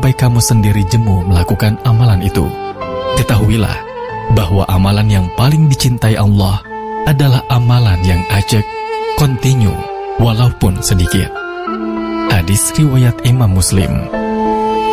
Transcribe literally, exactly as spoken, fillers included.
sampai kamu sendiri jemu melakukan amalan itu. Ketahuilah bahwa amalan yang paling dicintai Allah adalah amalan yang ajak, kontinu, walaupun sedikit. Hadis riwayat Imam Muslim.